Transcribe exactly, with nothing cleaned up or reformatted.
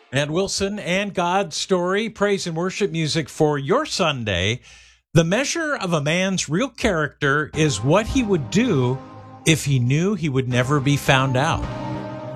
And Wilson and God's story, praise and worship music for your Sunday. The measure of a man's real character is what he would do if he knew he would never be found out.